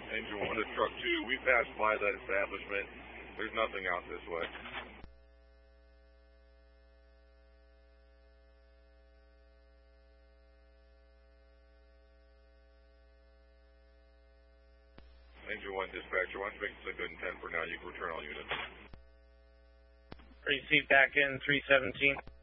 Engine 1 to truck 2. We passed by that establishment. There's nothing out this way. Engine 1 dispatcher, why don't you make this a good intent for now? You can return all units. Receive back in 317.